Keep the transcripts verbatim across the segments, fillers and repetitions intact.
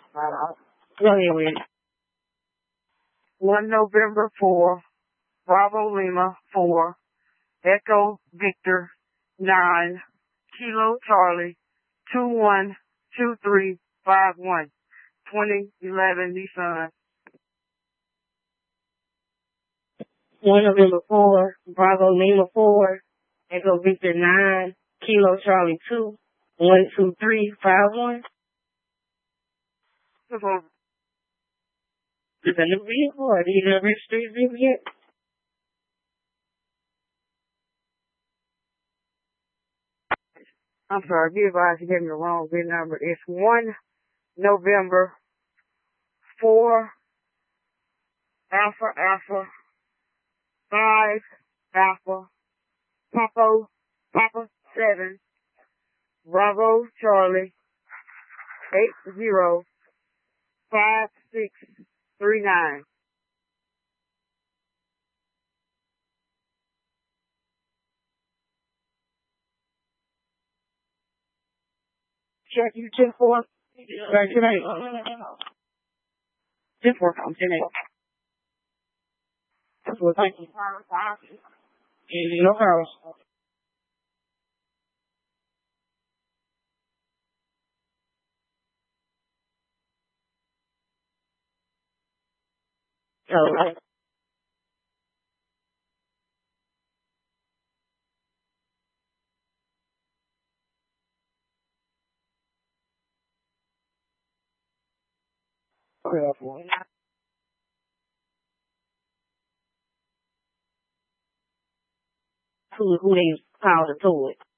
Uh, Go ahead with it. one November four, Bravo Lima four, Echo Victor nine, Kilo Charlie two one two three five one, twenty eleven Nissan. one November four, Bravo Lima four, Echo Victor nine, Kilo Charlie two, one two three five one. Is a new vehicle or do you know register your vehicle yet? I'm sorry, be advised you gave me the wrong VIN number. It's one November four, Alpha Alpha five Alpha Papa Papa seven Bravo Charlie eight zero five six three nine. Check you ten four. Right, ten eight. ten four. I'm ten eight. That's what thank you. No problem. All right. Who who they called to it?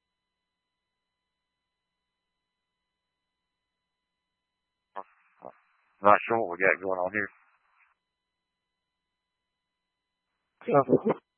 Not sure what we got going on here. So,